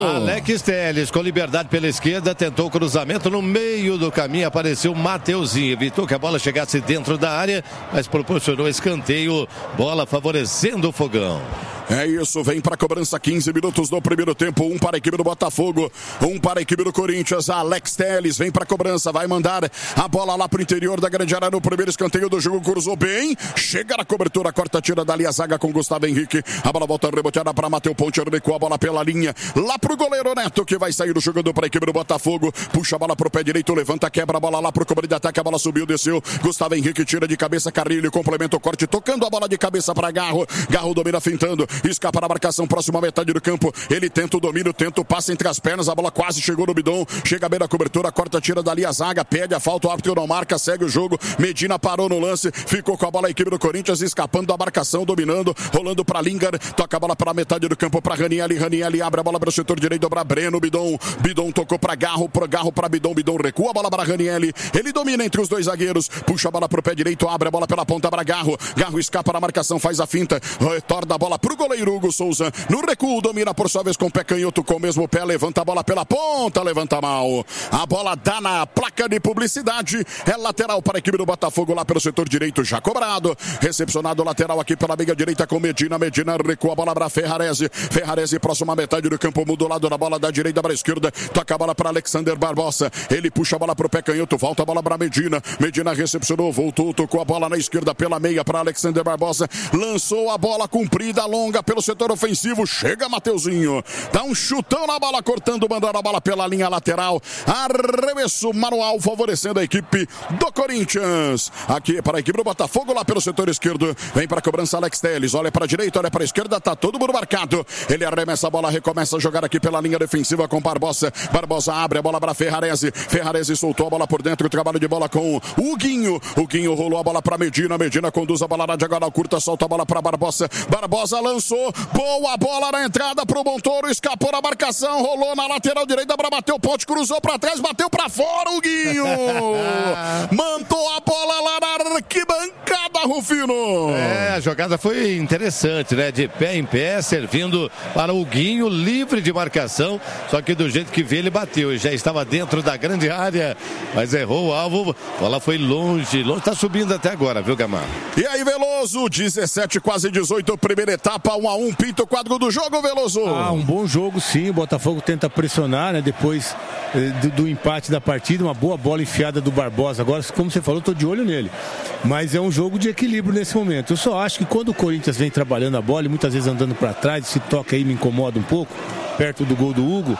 Alex Telles, com liberdade pela esquerda, tentou o cruzamento no meio do caminho, apareceu Mateuzinho, evitou que a bola chegasse dentro da área, mas proporcionou escanteio, bola favorecendo o Fogão. É isso, vem para a cobrança, 15 minutos do primeiro tempo, um para a equipe do Botafogo, um para a equipe do Corinthians. Alex Telles vem para a cobrança, vai mandar a bola lá para o interior da grande área no primeiro escanteio do jogo, cruzou bem, chega na cobertura, corta, tira dali a zaga com Gustavo Henrique, a bola volta reboteada para Matheus Ponte, recuou a bola pela linha, lá para o goleiro Neto, que vai sair jogando para a equipe do Botafogo, puxa a bola para o pé direito, levanta, quebra a bola lá para o cobrador de ataque, a bola subiu, desceu, Gustavo Henrique tira de cabeça, Carrilho, complementa o corte, tocando a bola de cabeça para Garro, Garro domina fintando, escapa na marcação, próxima metade do campo, ele tenta o domínio, tenta o passe entre as pernas, a bola quase chegou no bidon, chega bem na cobertura, corta, tira dali a zaga, pede a falta, o árbitro não marca, segue o jogo, Medina parou no lance, ficou com a bola a equipe do Corinthians, escapando da marcação, dominando, rolando para Lingard, toca a bola para a metade do campo, para Ranieri abre a bola para o setor direito, para Breno, Bidon tocou para Garro para Bidon recua a bola para Ranieri, ele domina entre os dois zagueiros, puxa a bola para o pé direito, abre a bola pela ponta para Garro escapa na marcação, faz a finta, retorna a bola para o goleiro Hugo Souza, no recuo, domina por sua vez com o pé canhoto, com o mesmo pé, levanta a bola pela ponta, levanta mal, a bola dá na placa de publicidade, é lateral para a equipe do Botafogo lá pelo setor direito, já cobrado, recepcionado lateral aqui pela meia direita com Medina recua a bola para Ferrarese, próxima metade do campo, muda o lado da bola da direita para a esquerda, toca a bola para Alexander Barbosa, ele puxa a bola para o pé canhoto, volta a bola para Medina recepcionou, voltou, tocou a bola na esquerda pela meia para Alexander Barbosa, lançou a bola comprida, longa pelo setor ofensivo, chega Mateuzinho, dá um chutão na bola, cortando, mandando a bola pela linha lateral, arremesso manual, favorecendo a equipe do Corinthians, aqui para a equipe do Botafogo, lá pelo setor esquerdo, vem para a cobrança Alex Telles, olha para a direita, olha para a esquerda, tá todo mundo marcado, ele arremessa a bola, recomeça a jogar aqui pela linha defensiva com Barbosa abre a bola para Ferrarese soltou a bola por dentro, trabalho de bola com o Guinho rolou a bola para Medina conduz a bola na diagonal curta, solta a bola para Barbosa lançou, boa bola na entrada pro Montoro, escapou na marcação, rolou na lateral direita para bater o ponte, cruzou para trás, bateu para fora o Guinho, mandou a bola lá na arquibancada, Rufino. A jogada foi interessante, né? De pé em pé, servindo para o Guinho, livre de marcação, só que do jeito que veio ele bateu, já estava dentro da grande área, mas errou o alvo, a bola foi longe, tá subindo até agora, viu, Gamarra? E aí, Veloso, 17, quase 18, primeira etapa, 1-1, pinta o quadro do jogo, Veloso. Um bom jogo, sim, o Botafogo tenta pressionar, né, depois do empate da partida, uma boa bola enfiada do Barbosa, agora, como você falou, tô de olho nele, mas é um jogo de equilíbrio nesse momento, eu só acho que quando o Corinthians vem trabalhando a bola, e muitas vezes andando para trás, se toca aí me incomoda um pouco, perto do gol do Hugo,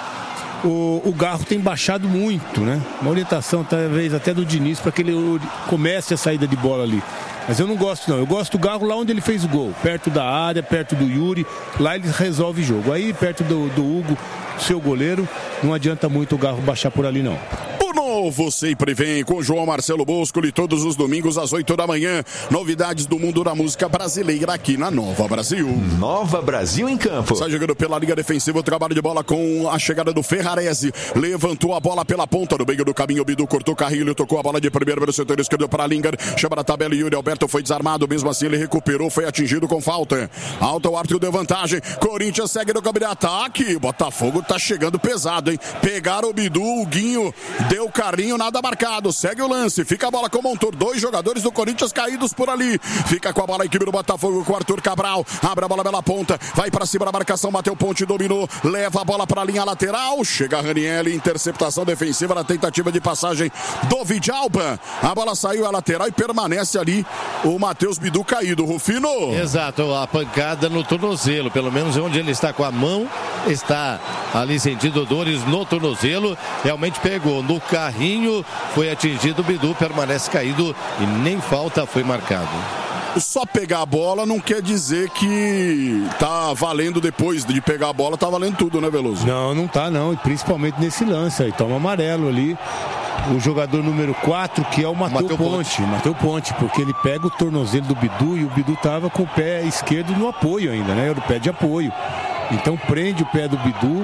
o Garro tem baixado muito, né? Uma orientação talvez até do Diniz para que ele comece a saída de bola ali. Mas eu não gosto não, eu gosto do Garro lá onde ele fez o gol, perto da área, perto do Yuri, lá ele resolve o jogo. Aí perto do Hugo, seu goleiro, não adianta muito o Garro baixar por ali não. Novo sempre vem com João Marcelo Boscoli todos os domingos às 8 da manhã. Novidades do mundo da música brasileira aqui na Nova Brasil. Nova Brasil em campo. Sai jogando pela linha defensiva, o trabalho de bola com a chegada do Ferrarese. Levantou a bola pela ponta no meio do caminho. O Bidu cortou Carrilho, tocou a bola de primeiro pelo setor esquerdo para Lingard. Chama na tabela Yuri Alberto, foi desarmado. Mesmo assim ele recuperou, foi atingido com falta. Alta o árbitro deu vantagem. Corinthians segue no campo de ataque. Botafogo tá chegando pesado, hein? Pegaram o Bidu, o Guinho deu carrinho, nada marcado, segue o lance, fica a bola com o Montoro, dois jogadores do Corinthians caídos por ali, fica com a bola a equipe do Botafogo com o Arthur Cabral, abre a bola pela ponta, vai para cima da marcação, Matheus Ponte dominou, leva a bola para a linha lateral, chega a Ranieri, interceptação defensiva na tentativa de passagem do Vidalba, a bola saiu à lateral e permanece ali o Matheus Bidu caído, Rufino. Exato, a pancada no tornozelo, pelo menos onde ele está com a mão, está ali sentindo dores no tornozelo, realmente pegou no carrinho, foi atingido, o Bidu permanece caído e nem falta foi marcado. Só pegar a bola não quer dizer que tá valendo depois de pegar a bola, tá valendo tudo, né, Veloso? Não tá não, e principalmente nesse lance aí, toma amarelo ali. O jogador número 4, que é o Matheus Ponte, porque ele pega o tornozelo do Bidu e o Bidu tava com o pé esquerdo no apoio ainda, né? Era o pé de apoio. Então prende o pé do Bidu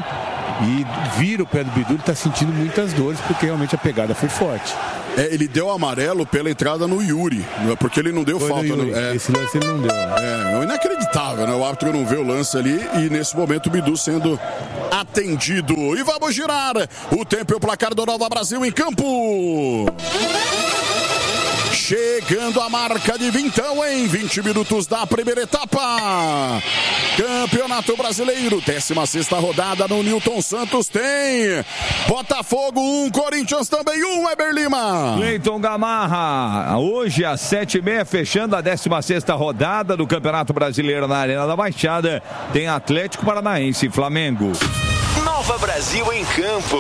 e vira o pé do Bidu, ele tá sentindo muitas dores porque realmente a pegada foi forte. Ele deu amarelo pela entrada no Yuri, porque ele não deu falta. Esse lance ele não deu. É inacreditável, né? O árbitro não vê o lance ali e nesse momento o Bidu sendo atendido. E vamos girar o tempo e o placar do Nova Brasil em campo. Chegando a marca de 20 minutos da primeira etapa. Campeonato Brasileiro, 16ª rodada no Newton Santos tem Botafogo 1, Corinthians também 1, Weber Lima. Cleiton Gamarra, hoje às 7h30, fechando a 16ª rodada do Campeonato Brasileiro na Arena da Baixada, tem Atlético Paranaense e Flamengo. Nova Brasil em campo.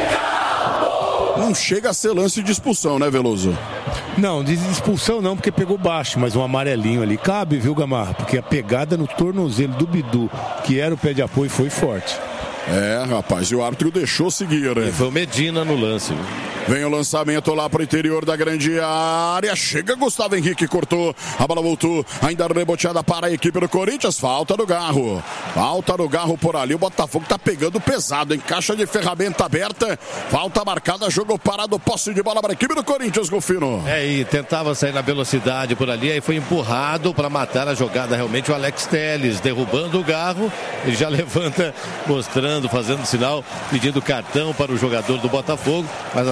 Não chega a ser lance de expulsão, né, Veloso? Não, de expulsão não, porque pegou baixo, mas um amarelinho ali cabe, viu, Gamarra? Porque a pegada no tornozelo do Bidu, que era o pé de apoio, foi forte. É, rapaz, e o árbitro deixou seguir, né? Foi o Medina no lance, viu? Vem o lançamento lá para o interior da grande área. Chega Gustavo Henrique, cortou. A bola voltou. Ainda reboteada para a equipe do Corinthians. Falta do Garro. Falta do Garro por ali. O Botafogo tá pegando pesado, em caixa de ferramenta aberta. Falta marcada. Jogo parado. Posse de bola para a equipe do Corinthians, Golfino. E tentava sair na velocidade por ali. Aí foi empurrado para matar a jogada. Realmente o Alex Telles derrubando o Garro. Ele já levanta, mostrando, fazendo sinal, pedindo cartão para o jogador do Botafogo.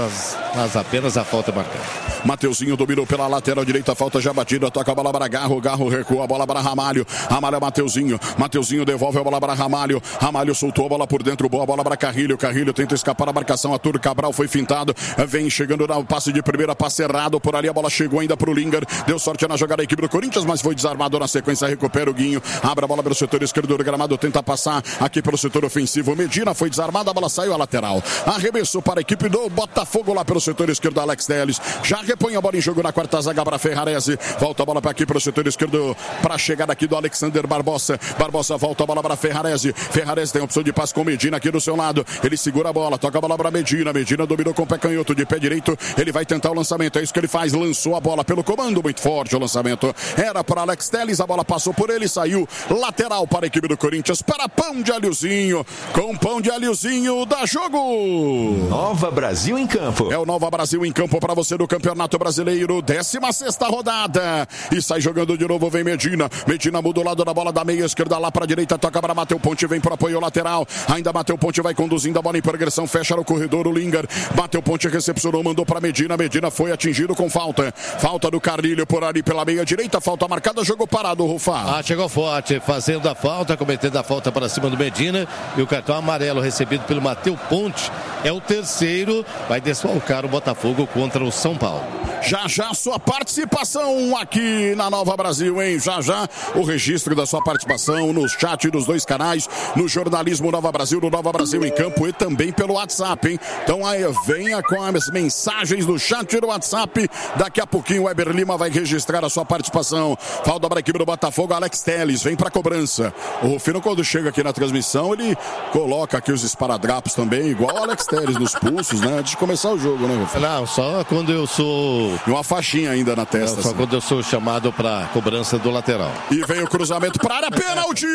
Mas apenas a falta marcada. Mateuzinho dominou pela lateral direita, a falta já batida, toca a bola para Garro, Garro recua a bola para Ramalho, Ramalho é Mateuzinho, Mateuzinho devolve a bola para Ramalho, Ramalho soltou a bola por dentro, boa bola para Carrilho, Carrilho tenta escapar da marcação, Arthur Cabral foi fintado, vem chegando no passe de primeira, passe errado, por ali a bola chegou ainda para o Linger, deu sorte na jogada da equipe do Corinthians, mas foi desarmado na sequência, recupera o Guinho, abre a bola pelo setor esquerdo do gramado, tenta passar aqui pelo setor ofensivo, Medina foi desarmada, a bola saiu à lateral, arremesso para a equipe do Botafogo lá pelo setor esquerdo, Alex Telles, já repõe a bola em jogo na quarta zaga para Ferrarese, volta a bola para aqui para o setor esquerdo, para a chegada aqui do Alexander Barbosa, Barbosa volta a bola para Ferrarese, Ferrarese tem opção de passe com Medina aqui do seu lado, ele segura a bola, toca a bola para Medina, Medina dominou com o pé canhoto, de pé direito, ele vai tentar o lançamento, é isso que ele faz, lançou a bola pelo comando, muito forte o lançamento, era para Alex Telles, a bola passou por ele, saiu lateral para a equipe do Corinthians, para pão de alhozinho, com pão de alhozinho, dá jogo! Nova Brasil em campo. É o Nova Brasil em campo para você do Campeonato Brasileiro, 16ª rodada, e sai jogando de novo, vem Medina, Medina muda o lado da bola da meia esquerda lá para a direita, toca para Mateu Ponte, vem para apoio lateral, ainda Mateu Ponte vai conduzindo a bola em progressão, fecha no corredor o Linger, Mateu Ponte recepcionou, mandou para Medina, Medina foi atingido com falta do Carrilho por ali pela meia direita, falta marcada, jogo parado, Rufá. Chegou forte, fazendo a falta, cometendo a falta para cima do Medina, e o cartão amarelo recebido pelo Mateu Ponte é o terceiro, vai desfalcar o Botafogo contra o São Paulo. Já sua participação aqui na Nova Brasil, hein? Já o registro da sua participação no chat dos dois canais, no jornalismo Nova Brasil, no Nova Brasil em campo e também pelo WhatsApp, hein? Então aí venha com as mensagens do chat do WhatsApp, daqui a pouquinho o Weber Lima vai registrar a sua participação. Falta para a equipe do Botafogo, Alex Telles, vem para a cobrança. O Rufino, quando chega aqui na transmissão, ele coloca aqui os esparadrapos também, igual o Alex Telles nos pulsos, né? Antes de começar o jogo, né, Rufino? Não, só quando eu sou... E uma faixinha ainda na testa. Só assim. Quando eu sou chamado para cobrança do lateral. E vem o cruzamento para a área, pênalti!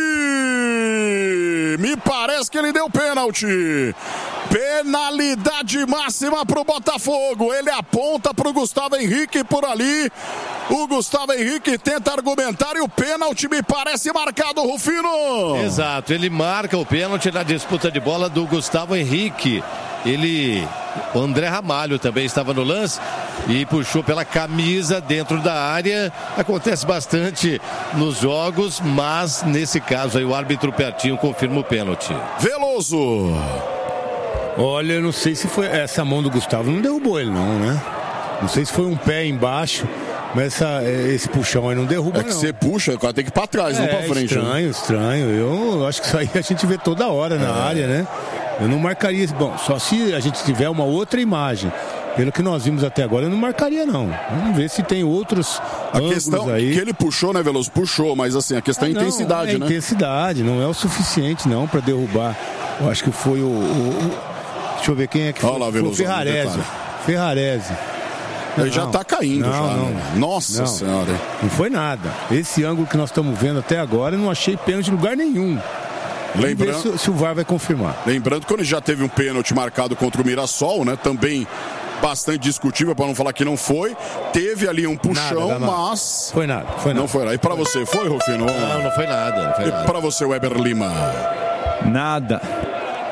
Me parece que ele deu pênalti. Penalidade máxima para o Botafogo. Ele aponta para o Gustavo Henrique por ali. O Gustavo Henrique tenta argumentar e o pênalti me parece marcado, Rufino. Exato, ele marca o pênalti na disputa de bola do Gustavo Henrique. O André Ramalho também estava no lance e puxou pela camisa dentro da área. Acontece bastante nos jogos, mas nesse caso aí o árbitro pertinho confirma o pênalti. Veloso. Olha, eu não sei se foi essa mão do Gustavo, não derrubou ele não, né? Não sei se foi um pé embaixo, mas esse puxão aí não derruba, não. É que você puxa, o cara tem que ir pra trás, não pra frente. Estranho. Eu acho que isso aí a gente vê toda hora na área, né? Eu não marcaria, bom, só se a gente tiver uma outra imagem. Pelo que nós vimos até agora, eu não marcaria, não. Vamos ver se tem outros questão aí. Que ele puxou, né, Veloso? Puxou, mas assim, a questão é intensidade, né? Intensidade, não é o suficiente, não, para derrubar. Eu acho que foi deixa eu ver quem é que foi. Olha lá, Veloso. Foi Ferrarese. Ele já tá caindo, Nossa Senhora. Não foi nada. Esse ângulo que nós estamos vendo até agora, eu não achei pênalti em lugar nenhum. Lembrando se o VAR vai confirmar. Lembrando que ele já teve um pênalti marcado contra o Mirassol, né? Também bastante discutível, para não falar que não foi. Teve ali um puxão, mas... Foi nada. Não foi nada. E para você, foi, Rufino? Não foi nada. E para você, Weber Lima? Nada.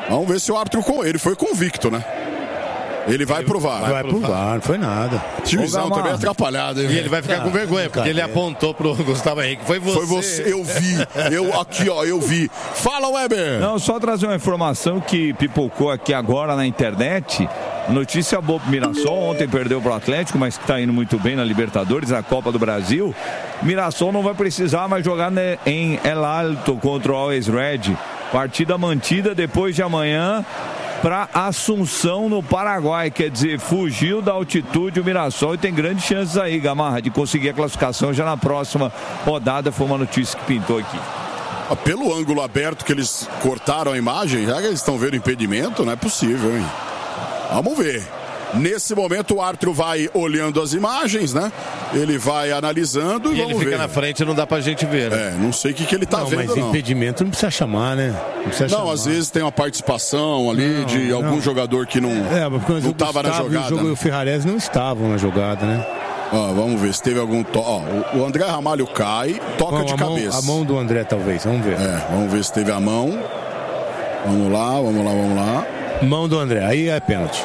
Vamos ver se o árbitro ele foi convicto, né? Ele vai provar. Vai provar, não foi nada. O juizão também é atrapalhado. Hein? E ele vai ficar com vergonha, porque ele apontou pro Gustavo Henrique. Foi você. Eu vi. Eu vi. Fala, Weber. Não, só trazer uma informação que pipocou aqui agora na internet. Notícia boa pro Mirassol. Ontem perdeu pro Atlético, mas que está indo muito bem na Libertadores, na Copa do Brasil. Mirassol não vai precisar mais jogar em El Alto contra o Always Red. Partida mantida depois de amanhã para Assunção, no Paraguai. Quer dizer, fugiu da altitude o Mirassol e tem grandes chances aí, Gamarra, de conseguir a classificação já na próxima rodada. Foi uma notícia que pintou aqui. Pelo ângulo aberto que eles cortaram a imagem, já que eles estão vendo impedimento, não é possível, hein? Vamos ver. Nesse momento o árbitro vai olhando as imagens, né? Ele vai analisando e ele fica na frente, não dá pra gente ver, né? Não sei o que ele tá vendo, mas impedimento não precisa chamar, né? Não, às vezes tem uma participação ali de algum jogador que não estava na jogada. O Ferrarese não estavam na jogada, né? Vamos ver se teve algum o André Ramalho cai, toca de cabeça. A mão do André, talvez, vamos ver. Vamos ver se teve a mão. Vamos lá. Mão do André, aí é pênalti.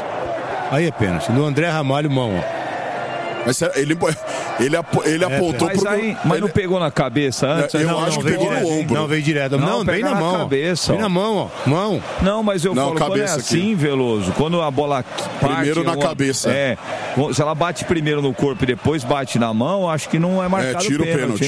No André Ramalho, mão, ó. Mas ele apontou pro... Mas não pegou na cabeça antes? Eu acho que pegou no ombro. Não, veio direto. Não, veio na mão. Cabeça, veio na mão, ó. Mão. Não, mas eu falo, quando é assim, Veloso, quando a bola parte... Primeiro na cabeça. Se ela bate primeiro no corpo e depois bate na mão, acho que não é marcado tira o pênalti.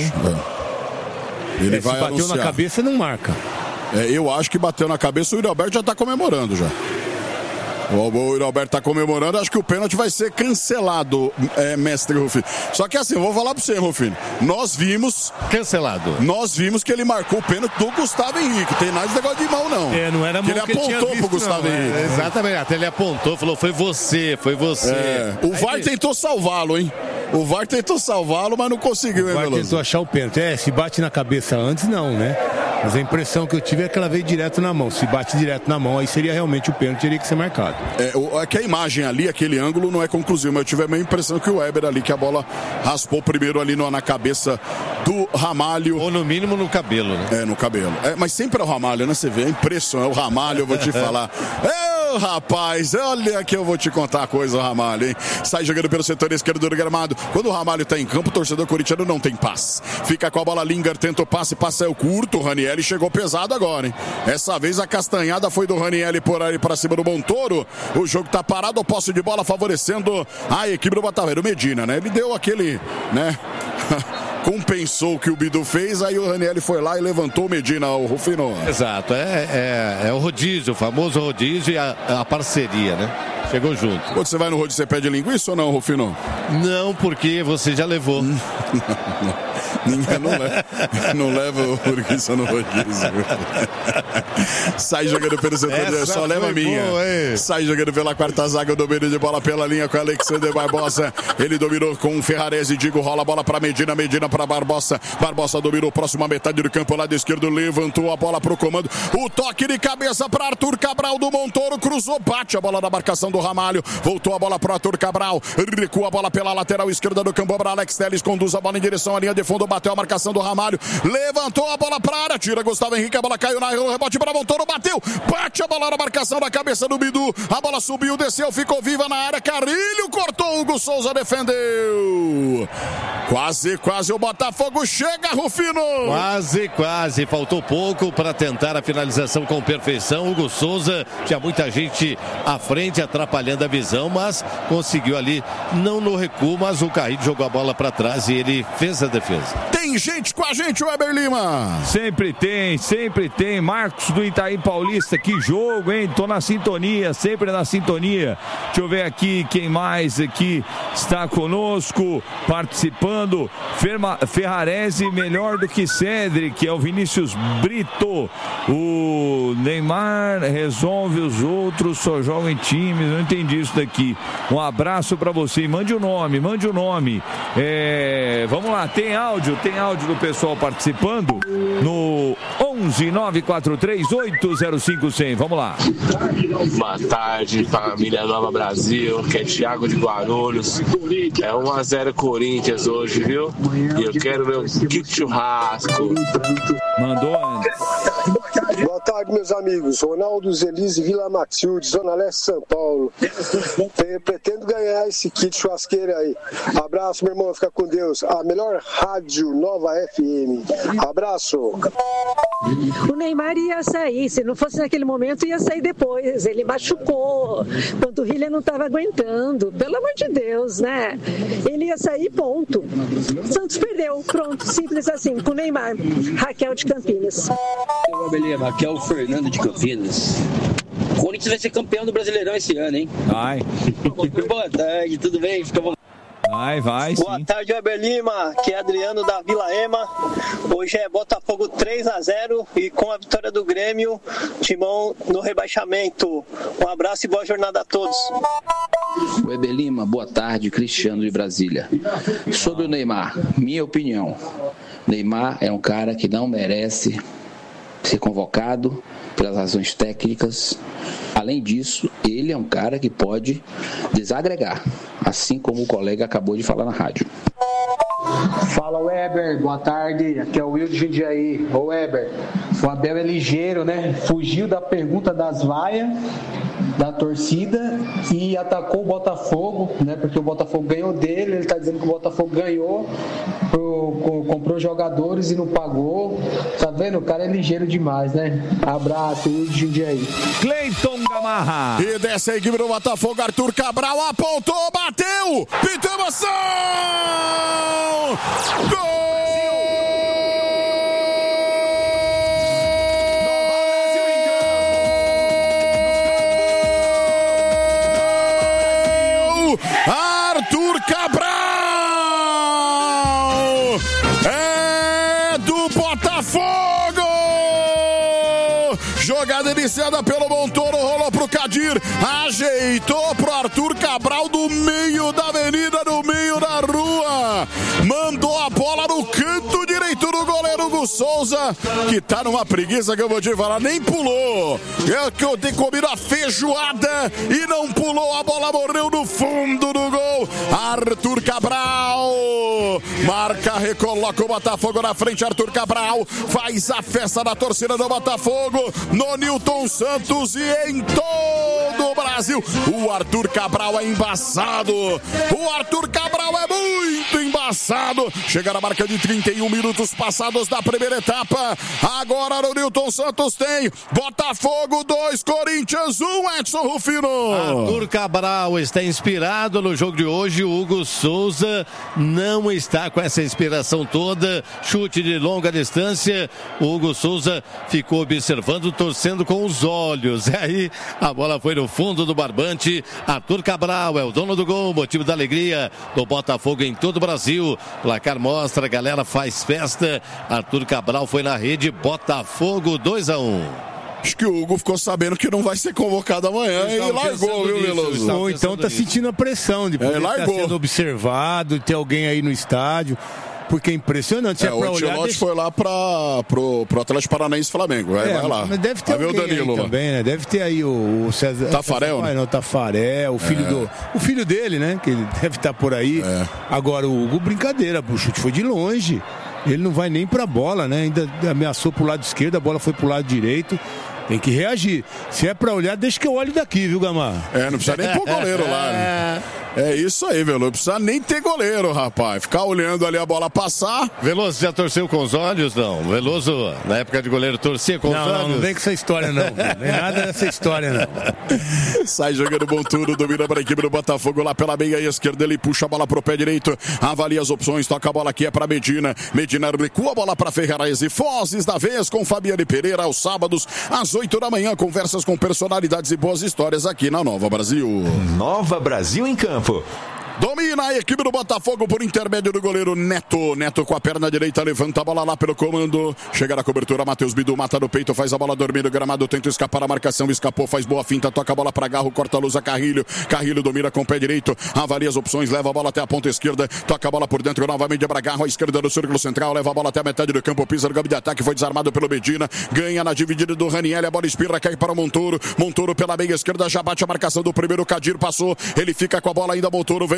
Ele vai se bateu anunciar. Na cabeça, não marca. Eu acho que bateu na cabeça, o Yuri Alberto já tá comemorando já. O Yuri Alberto tá comemorando, acho que o pênalti vai ser cancelado, mestre Rufino. Só que assim, eu vou falar pra você, Rufino. Nós vimos... Cancelado. Nós vimos que ele marcou o pênalti do Gustavo Henrique. Tem nada de negócio de mão, não. Não era mão que ele apontou pro Gustavo Henrique. Exatamente, até ele apontou, falou, foi você. O VAR tentou salvá-lo, hein? O VAR tentou salvá-lo, mas não conseguiu, hein, Veloso? O VAR tentou achar o pênalti. Se bate na cabeça antes, não, né? Mas a impressão que eu tive é que ela veio direto na mão. Se bate direto na mão, aí seria realmente o pênalti, teria que ser marcado. É que a imagem ali, aquele ângulo não é conclusivo, mas eu tive a mesma impressão que o Weber ali, que a bola raspou primeiro ali na cabeça do Ramalho. Ou no mínimo no cabelo, né? No cabelo. Mas sempre é o Ramalho, né? Você vê a impressão, é o Ramalho, eu vou te falar. Rapaz, olha que eu vou te contar a coisa, o Ramalho, hein? Sai jogando pelo setor esquerdo do gramado. Quando o Ramalho tá em campo, o torcedor corintiano não tem paz. Fica com a bola, Lingard tenta o passe, é o curto. O Ranieri chegou pesado agora, hein? Essa vez a castanhada foi do Ranieri por aí pra cima do Montoro. O jogo tá parado, o posse de bola favorecendo a equipe do Botafogo. O Medina, né? Ele deu aquele, né? Compensou o que o Bidu fez, aí o Ranieri foi lá e levantou o Medina, o Rufino. Exato, é o rodízio, o famoso rodízio e a parceria, né? Chegou junto. Quando você vai no rodízio, você pede linguiça ou não, Rufino? Não, porque você já levou. Ninguém não leva o linguiça no rodízio. Sai jogando pelo setor, só leva a minha. Boa, sai jogando pela quarta zaga, o domínio de bola pela linha com Alexander Barbosa. Ele dominou com o Ferrarese, Digo, rola a bola para Medina para Barbosa. Barbosa dominou próxima metade do campo, lado esquerdo, levantou a bola pro comando. O toque de cabeça para Arthur Cabral do Montoro, cruzou, bate a bola na marcação do Ramalho. Voltou a bola para Arthur Cabral, recua a bola pela lateral esquerda do campo para Alex Telles, conduz a bola em direção à linha de fundo, bateu a marcação do Ramalho, levantou a bola para a área, tira Gustavo Henrique, a bola caiu no rebote para Montoro, bateu, bate a bola na marcação da cabeça do Bidu, a bola subiu, desceu, ficou viva na área, Carrilho cortou, Hugo Souza defendeu. Quase o Botafogo chega, Rufino. Quase, faltou pouco para tentar a finalização com perfeição. Hugo Souza, tinha muita gente à frente atrapalhando a visão, mas conseguiu ali, não no recuo, mas o Carrilho jogou a bola para trás e ele fez a defesa. Tem gente com a gente, Weber Lima. Sempre tem. Marcos do Itaim Paulista, que jogo, hein? Tô na sintonia, sempre na sintonia. Deixa eu ver aqui quem mais aqui está conosco, participando. Ferrarese melhor do que Cedric, é o Vinícius Brito. O Neymar resolve, os outros só jogam em times. Não entendi isso daqui. Um abraço para você. Mande o nome. Vamos lá, tem áudio do pessoal participando no 11-943-805-100. Vamos lá. Boa tarde, família Nova Brasil, que é Thiago de Guarulhos. É 1-0 Corinthians hoje, viu? E eu quero ver um kit churrasco. Mandou antes. Boa tarde, meus amigos. Ronaldo Zelize, Vila Matilde, Zona Leste, São Paulo. Pretendo ganhar esse kit churrasqueira aí. Abraço, meu irmão. Fica com Deus. A melhor rádio Nova FM. Abraço. O Neymar ia sair. Se não fosse naquele momento, ia sair depois. Ele machucou. A panturrilha não estava aguentando. Pelo amor de Deus, né? Ele ia sair, ponto. Santos perdeu. Pronto. Simples assim. Com o Neymar. Raquel de Campinas. Beleza, aqui é o Fernando de Campinas. O Corinthians vai ser campeão do Brasileirão esse ano, hein? Vai. Boa tarde, tudo bem? Fica bom. Vai, Boa tarde, Weber Lima, que é Adriano da Vila Ema. Hoje é Botafogo 3-0 e com a vitória do Grêmio, Timão no rebaixamento. Um abraço e boa jornada a todos. Weber Lima, boa tarde, Cristiano de Brasília. Sobre o Neymar, minha opinião, Neymar é um cara que não merece ser convocado pelas razões técnicas. Além disso, ele é um cara que pode desagregar, assim como o colega acabou de falar na rádio. Fala, Weber, boa tarde, aqui é o Will de Jundiaí. Ô Weber, o Abel é ligeiro, né? Fugiu da pergunta das vaias da torcida e atacou o Botafogo, né? Porque o Botafogo ganhou dele, ele tá dizendo que o Botafogo ganhou, comprou jogadores e não pagou. Tá vendo? O cara é ligeiro demais, né? Abraço, Will de Jundiaí. Cleiton Gamarra. E desce a equipe do Botafogo, Arthur Cabral apontou, bateu, pintou emoção! Gol! Arthur Cabral é do Botafogo. Jogada iniciada pelo Montoro, rolou pro Kadir, ajeitou pro Arthur Cabral do meio da avenida, no meio da rua, mandou a bola no canto direito do goleiro Hugo Souza, que tá numa preguiça que eu vou te falar, nem pulou. É que eu tenho comido a feijoada e não pulou, a bola morreu no fundo do gol. Arthur Cabral marca, recoloca o Botafogo na frente. Arthur Cabral faz a festa da torcida do Botafogo no Nilton Santos e em todo o Brasil. O Arthur Cabral é embaçado. O Arthur Cabral é muito embaçado. Chega na marca de 31 minutos passados da primeira etapa. Agora no Nilton Santos tem Botafogo 2, Corinthians 1, Edson Rufino. Arthur Cabral está inspirado no jogo de hoje. O Hugo Souza não está com essa inspiração toda. Chute de longa distância. O Hugo Souza ficou observando, torcendo com os olhos. E aí a bola foi no fundo do barbante. Arthur Cabral é o dono do gol, motivo da alegria do Botafogo em todo o Brasil. Placar mostra, a galera faz festa. Arthur Cabral foi na rede, Botafogo 2-1. Acho que o Hugo ficou sabendo que não vai ser convocado amanhã e largou, viu, Veloso? Ou então tá sentindo a pressão de poder estar sendo observado, de ter alguém aí no estádio. Porque é impressionante. Se é pra o olhar, Ancelotti foi lá pro Atlético Paranaense Flamengo. Vai lá. Mas deve ter vai ver o Danilo também, né? Deve ter aí o César. Tafarel, né? Não, Tafarel, o filho dele, né? Que ele deve estar por aí. Agora, o Hugo, brincadeira, o chute foi de longe. Ele não vai nem pra bola, né? Ainda ameaçou pro lado esquerdo, a bola foi pro lado direito. Tem que reagir. Se é pra olhar, deixa que eu olhe daqui, viu, Gamar? Não precisa nem pôr goleiro lá, né? É isso aí, Veloso. Não precisa nem ter goleiro, rapaz. Ficar olhando ali a bola passar. Veloso já torceu com os olhos, não? Veloso, na época de goleiro, torcia com os olhos? Não vem com essa história, não. Nem nada dessa história, não. Sai jogando bom turno, domina para a equipe do Botafogo lá pela meia esquerda. Ele puxa a bola pro pé direito, avalia as opções, toca a bola aqui, é para Medina. Medina recua a bola para Ferrares e Fozes da vez com Fabiane Pereira aos sábados, às 8 da manhã. Conversas com personalidades e boas histórias aqui na Nova Brasil. Nova Brasil em Campo. Domina a equipe do Botafogo por intermédio do goleiro Neto. Neto com a perna direita levanta a bola lá pelo comando. Chega na cobertura, Matheus Bidu mata no peito, faz a bola dormir no gramado, tenta escapar a marcação, escapou, faz boa finta, toca a bola para Garro, corta a luz a Carrilho. Carrilho domina com o pé direito, avalia as opções, leva a bola até a ponta esquerda, toca a bola por dentro novamente para Garro, à esquerda do círculo central, leva a bola até a metade do campo, pisa no campo de ataque, foi desarmado pelo Medina, ganha na dividida do Raniel, a bola espirra, cai para o Montoro. Montoro pela meia esquerda, já bate a marcação do primeiro, Kadir passou, ele fica com a bola ainda, Montoro vem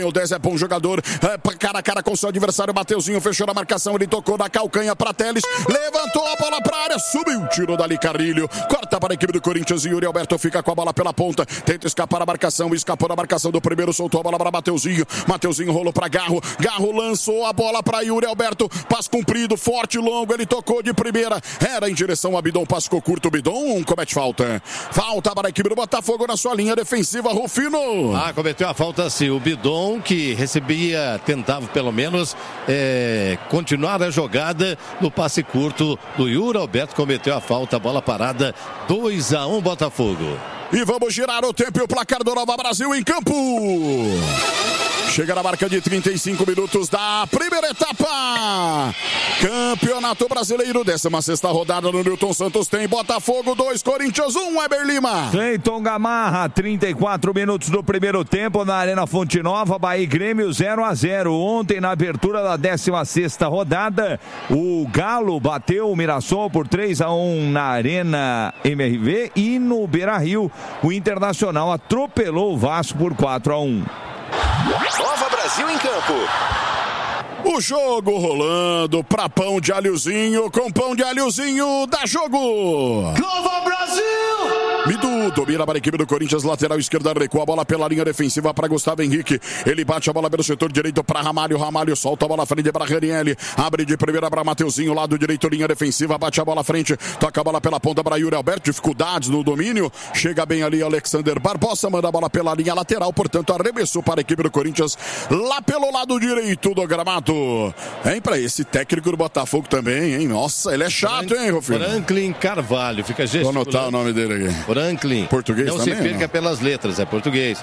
o 10 é bom jogador, cara a cara com seu adversário, Mateuzinho fechou a marcação, ele tocou na calcanha para Teles, levantou a bola para a área, subiu, tirou dali Carrilho, corta para a equipe do Corinthians e Yuri Alberto fica com a bola pela ponta, tenta escapar a marcação, escapou da marcação do primeiro, soltou a bola para Mateuzinho rolou para Garro lançou a bola para Yuri Alberto, passe comprido, forte, longo, ele tocou de primeira, era em direção ao Bidon, passe curto, o Bidon comete falta para a equipe do Botafogo na sua linha defensiva, Rufino. Cometeu a falta sim, o Bidon que tentava pelo menos continuar a jogada no passe curto do Yuri Alberto, cometeu a falta, bola parada, 2-1 Botafogo. E vamos girar o tempo e o placar do Nova Brasil em campo. Chega na marca de 35 minutos da primeira etapa. Campeonato Brasileiro, 16ª rodada no Newton Santos. Tem Botafogo 2, Corinthians 1, Weber Lima. Cleiton Gamarra, 34 minutos do primeiro tempo na Arena Fonte Nova, Bahia e Grêmio 0-0. Ontem, na abertura da 16ª rodada, o Galo bateu o Mirassol por 3-1 na Arena MRV e no Beira-Rio, o Internacional atropelou o Vasco por 4-1. Nova Brasil em campo. O jogo rolando pra pão de alhozinho, com pão de alhozinho, dá jogo! Nova Brasil! Midu domina para a equipe do Corinthians, lateral esquerda, recua a bola pela linha defensiva para Gustavo Henrique. Ele bate a bola pelo setor direito para Ramalho. Ramalho solta a bola à frente para Ranieri. Abre de primeira para Mateuzinho, lado direito, linha defensiva, bate a bola à frente, toca a bola pela ponta para Yuri Alberto. Dificuldades no domínio. Chega bem ali Alexander Barbosa, manda a bola pela linha lateral, portanto arremessou para a equipe do Corinthians lá pelo lado direito do gramado. Hein, para esse técnico do Botafogo também, hein? Nossa, ele é chato, hein, Rufino? Franklin Carvalho, fica gesticulando. Vou anotar o nome dele aqui. Franklin. Português não também? Não se perca pelas letras, é português.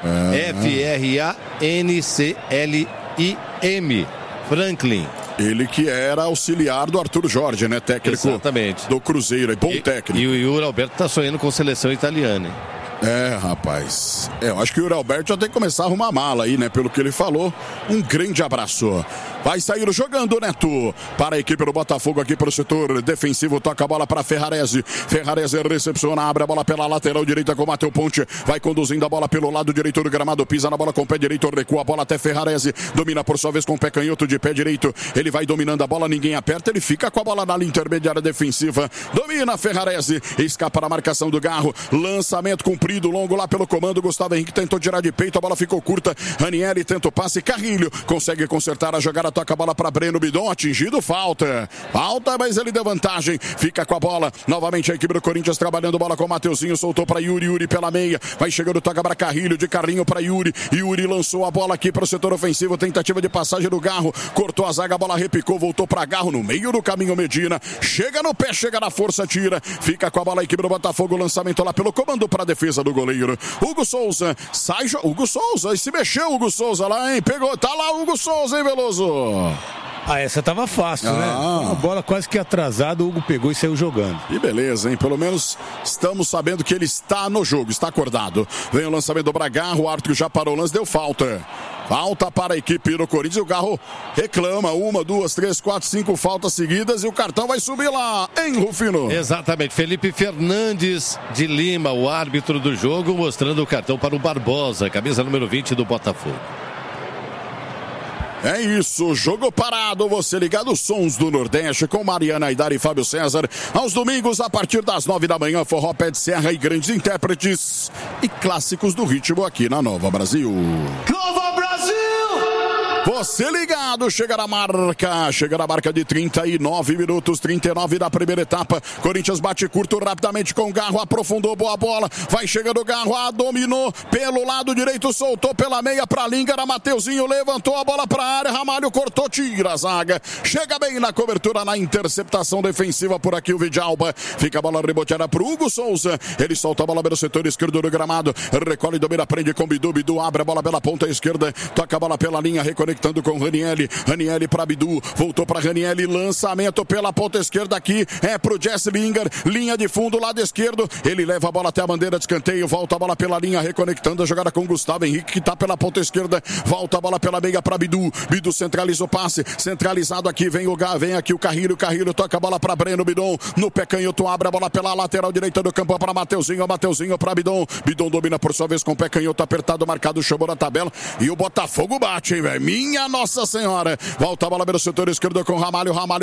F-R-A-N-C-L-I-M. Franklin. Ele que era auxiliar do Arthur Jorge, né? Técnico. Exatamente. Do Cruzeiro, é bom técnico. E o Yuri Alberto tá sonhando com seleção italiana, hein? Rapaz. Eu acho que o Yuri Alberto já tem que começar a arrumar mala aí, né? Pelo que ele falou. Um grande abraço. Vai sair jogando, Neto. Para a equipe do Botafogo aqui pelo setor defensivo. Toca a bola para Ferrarese. Ferrarese recepciona, abre a bola pela lateral direita com o Mateu Ponte. Vai conduzindo a bola pelo lado direito do gramado. Pisa na bola com o pé direito. Recua a bola até Ferrarese. Domina por sua vez com o pé canhoto de pé direito. Ele vai dominando a bola. Ninguém aperta. Ele fica com a bola na linha intermediária defensiva. Domina Ferrarese. Escapa na marcação do Garro. Lançamento cumprido. Longo lá pelo comando, Gustavo Henrique tentou tirar de peito, a bola ficou curta, Ranieri tenta o passe, Carrilho consegue consertar a jogada, toca a bola para Breno Bidon, atingido, falta, mas ele deu vantagem, fica com a bola, novamente a equipe do Corinthians trabalhando bola com o Mateuzinho, soltou para Yuri pela meia, vai chegando, toca para Carrilho, de carrinho para Yuri lançou a bola aqui para o setor ofensivo, tentativa de passagem do Garro, cortou a zaga, a bola repicou, voltou para Garro, no meio do caminho Medina, chega no pé, chega na força, tira, fica com a bola a equipe do Botafogo, lançamento lá pelo comando para a defesa do goleiro. Hugo Souza, Hugo Souza, e se mexeu Hugo Souza lá, hein? Pegou, tá lá Hugo Souza, hein, Veloso? Essa tava fácil, né? Uma bola quase que atrasada, o Hugo pegou e saiu jogando. Que beleza, hein? Pelo menos estamos sabendo que ele está no jogo, está acordado. Vem o lançamento do Bragarro, o árbitro já parou o lance, deu falta. Falta para a equipe do Corinthians. O Garro reclama 1, 2, 3, 4, 5 faltas seguidas e o cartão vai subir lá, hein, Rufino? Exatamente. Felipe Fernandes de Lima, o árbitro do jogo, mostrando o cartão para o Barbosa, camisa número 20 do Botafogo. É isso, jogo parado, você ligado aos Sons do Nordeste com Mariana Aidar e Fábio César. Aos domingos, a partir das 9 da manhã, forró, pé de serra e grandes intérpretes e clássicos do ritmo aqui na Nova Brasil. Nova Brasil! Você ligado, chega na marca de 39 minutos, 39 da primeira etapa. Corinthians bate curto rapidamente com o Garro, aprofundou, boa bola, vai chegando o Garro, dominou pelo lado direito, soltou pela meia pra linha, era Mateuzinho, levantou a bola pra área, Ramalho cortou, tira a zaga, chega bem na cobertura, na interceptação defensiva por aqui o Vidalba, fica a bola reboteada pro Hugo Souza, ele solta a bola pelo setor esquerdo do gramado, recolhe, domina, prende com Bidu, abre a bola pela ponta esquerda, toca a bola pela linha, reconecta conectando com Ranieri. Ranieri para Bidu, voltou para Ranieri, lançamento pela ponta esquerda aqui, é pro Jesse Lingard, linha de fundo, lado esquerdo, ele leva a bola até a bandeira de escanteio, volta a bola pela linha, reconectando a jogada com Gustavo Henrique, que tá pela ponta esquerda, volta a bola pela meia para Bidu, Bidu centraliza o passe, centralizado aqui, vem aqui o Carrilho toca a bola para Breno Bidon, no pé canhoto, abre a bola pela lateral direita do campo para Mateuzinho para Bidon, Bidon domina por sua vez com o pé canhoto apertado, marcado, chamou na tabela, e o Botafogo bate, hein, velho, minha Nossa Senhora, volta a bola pelo setor esquerdo com Ramalho